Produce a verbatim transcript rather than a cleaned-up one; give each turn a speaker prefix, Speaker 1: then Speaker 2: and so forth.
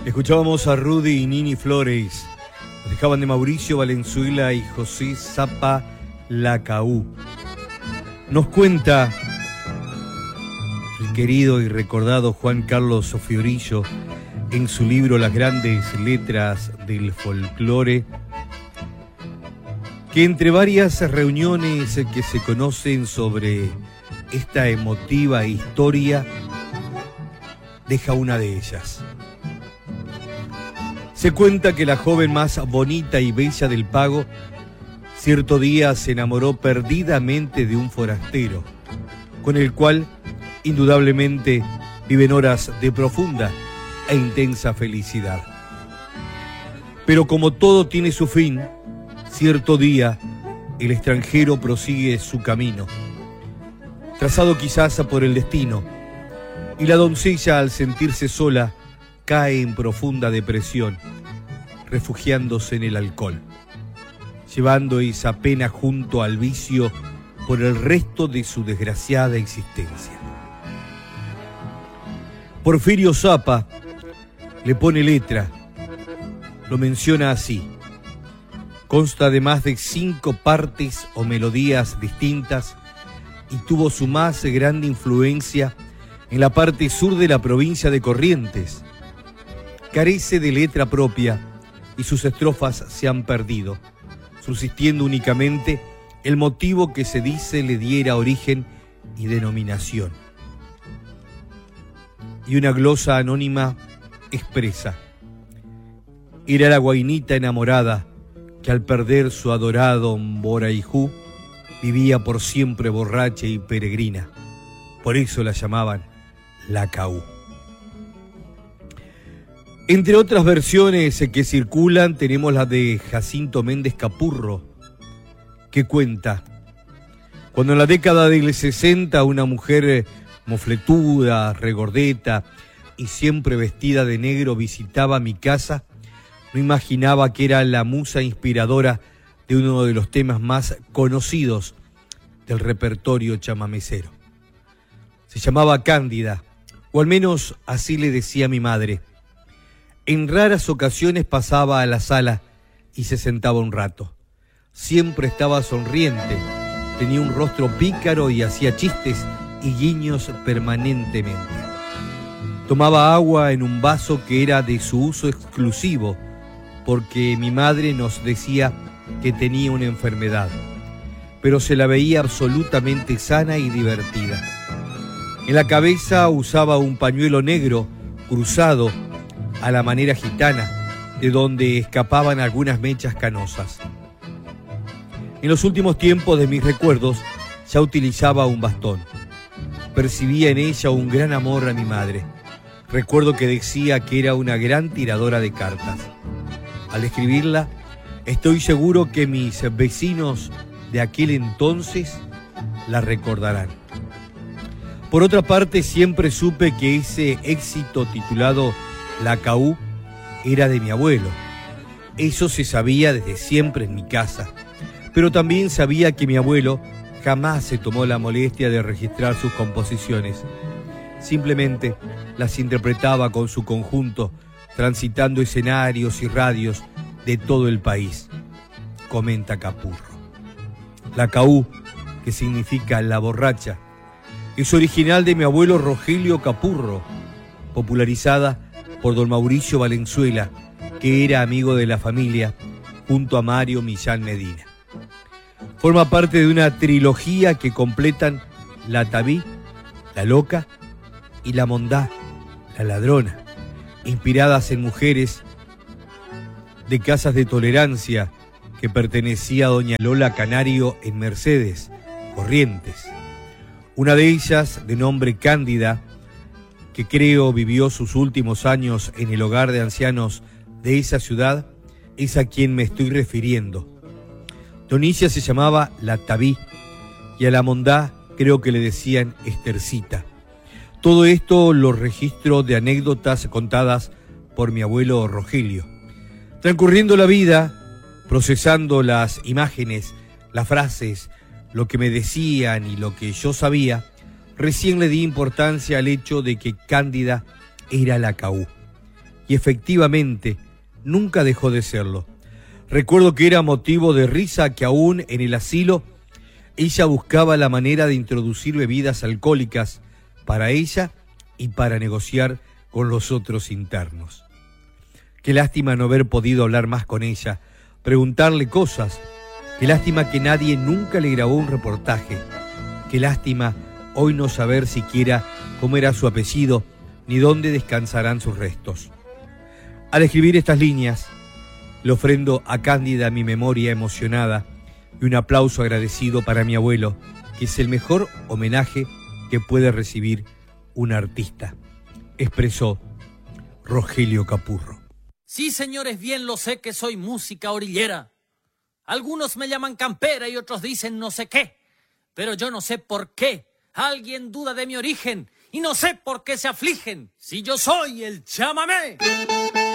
Speaker 1: Escuchábamos a Rudy y Nini Flores. Nos dejaban de Mauricio Valenzuela y José Zapa Lacaú. Nos cuenta el querido y recordado Juan Carlos Fiorillo en su libro Las grandes letras del folclore, que entre varias reuniones que se conocen sobre esta emotiva historia, deja una de ellas. Se cuenta que la joven más bonita y bella del Pago cierto día se enamoró perdidamente de un forastero, con el cual indudablemente viven horas de profunda e intensa felicidad. Pero como todo tiene su fin, cierto día el extranjero prosigue su camino, trazado quizás por el destino, y la doncella, al sentirse sola, cae en profunda depresión, refugiándose en el alcohol, llevando esa pena junto al vicio por el resto de su desgraciada existencia. Porfirio Zapa le pone letra, lo menciona así. Consta de más de cinco partes o melodías distintas y tuvo su más grande influencia en la parte sur de la provincia de Corrientes. Carece de letra propia y sus estrofas se han perdido, subsistiendo únicamente el motivo que se dice le diera origen y denominación. Y una glosa anónima expresa: era la guainita enamorada que al perder su adorado Mboraijú vivía por siempre borracha y peregrina, por eso la llamaban Lacaú. Entre otras versiones que circulan tenemos la de Jacinto Méndez Capurro, que cuenta: cuando en la década del sesenta una mujer mofletuda, regordeta y siempre vestida de negro visitaba mi casa, no imaginaba que era la musa inspiradora de uno de los temas más conocidos del repertorio chamamecero. Se llamaba Cándida, o al menos así le decía mi madre. En raras ocasiones pasaba a la sala y se sentaba un rato. Siempre estaba sonriente, tenía un rostro pícaro y hacía chistes y guiños permanentemente. Tomaba agua en un vaso que era de su uso exclusivo, porque mi madre nos decía que tenía una enfermedad, pero se la veía absolutamente sana y divertida. En la cabeza usaba un pañuelo negro cruzado a la manera gitana, de donde escapaban algunas mechas canosas. En los últimos tiempos de mis recuerdos ya utilizaba un bastón. Percibía en ella un gran amor a mi madre. Recuerdo que decía que era una gran tiradora de cartas. Al escribirla, estoy seguro que mis vecinos de aquel entonces la recordarán. Por otra parte, siempre supe que ese éxito titulado Lacaú era de mi abuelo. Eso se sabía desde siempre en mi casa, pero también sabía que mi abuelo jamás se tomó la molestia de registrar sus composiciones. Simplemente las interpretaba con su conjunto, transitando escenarios y radios de todo el país, comenta Capurro. Lacaú, que significa la borracha, es original de mi abuelo Rogelio Capurro, popularizada por don Mauricio Valenzuela, que era amigo de la familia, junto a Mario Millán Medina. Forma parte de una trilogía que completan La Tabí, La Loca y La Mondá, La Ladrona, inspiradas en mujeres de casas de tolerancia que pertenecía a doña Lola Canario en Mercedes, Corrientes. Una de ellas, de nombre Cándida, que creo vivió sus últimos años en el hogar de ancianos de esa ciudad, es a quien me estoy refiriendo. Donicia se llamaba La Tabí y a la Mondá creo que le decían Estercita. Todo esto lo registro de anécdotas contadas por mi abuelo Rogelio. Transcurriendo la vida, procesando las imágenes, las frases, lo que me decían y lo que yo sabía, recién le di importancia al hecho de que Cándida era Lacaú. y efectivamente nunca dejó de serlo. Recuerdo que era motivo de risa que aún en el asilo ella buscaba la manera de introducir bebidas alcohólicas para ella y para negociar con los otros internos. Qué lástima no haber podido hablar más con ella, preguntarle cosas. Qué lástima que nadie nunca le grabó un reportaje. Qué lástima hoy no saber siquiera cómo era su apellido ni dónde descansarán sus restos. Al escribir estas líneas, le ofrendo a Cándida mi memoria emocionada y un aplauso agradecido para mi abuelo, que es el mejor homenaje que puede recibir un artista, expresó Rogelio Capurro.
Speaker 2: Sí, señores, bien lo sé que soy música orillera. Algunos me llaman campera y otros dicen no sé qué. Pero yo no sé por qué alguien duda de mi origen y no sé por qué se afligen si yo soy el chamamé.